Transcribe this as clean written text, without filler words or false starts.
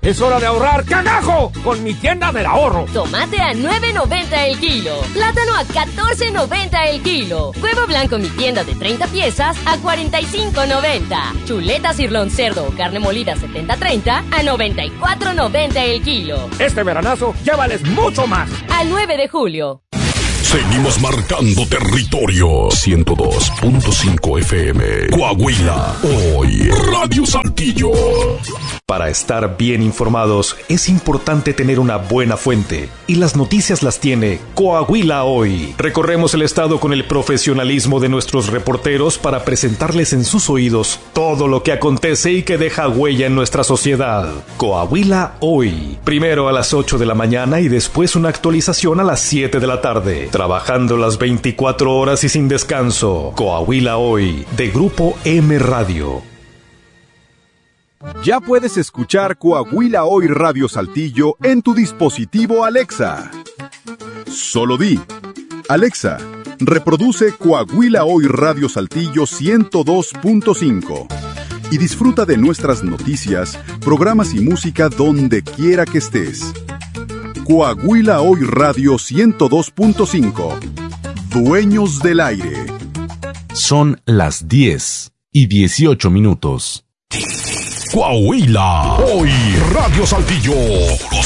Es hora de ahorrar, ¡cagajo! Con mi tienda del ahorro. Tomate a $9.90 el kilo. Plátano a $14.90 el kilo. Huevo blanco mi tienda de 30 piezas a $45.90. Chuleta cirlón cerdo o carne molida 70-30 a $94.90 el kilo. Este veranazo, llévales mucho más. Al 9 de julio. Seguimos marcando territorio. 102.5 FM. Coahuila. Hoy. Radio Saltillo. Para estar bien informados es importante tener una buena fuente. Y las noticias las tiene Coahuila Hoy. Recorremos el estado con el profesionalismo de nuestros reporteros para presentarles en sus oídos todo lo que acontece y que deja huella en nuestra sociedad. Coahuila Hoy. Primero a las 8 de la mañana y después una actualización a las 7 de la tarde. Trabajando las 24 horas y sin descanso. Coahuila Hoy, de Grupo M Radio. Ya puedes escuchar Coahuila Hoy Radio Saltillo en tu dispositivo Alexa. Solo di: Alexa, reproduce Coahuila Hoy Radio Saltillo 102.5 y disfruta de nuestras noticias, programas y música donde quiera que estés. Coahuila Hoy Radio 102.5. Dueños del aire. Son las 10:18. Coahuila Hoy Radio Saltillo.